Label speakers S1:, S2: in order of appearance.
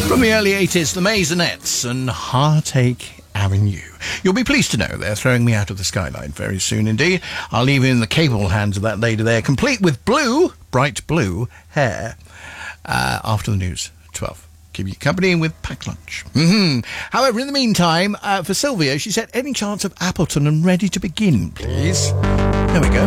S1: From the early 80s, the Maisonettes and Heartache Avenue. You'll be pleased to know they're throwing me out of the skyline very soon indeed. I'll leave you in the capable hands of that lady there, complete with blue, bright blue hair, after the news, 12. Keep you company with packed lunch. However, in the meantime, for Sylvia, she said, any chance of Appleton and Ready to Begin, please? There we go.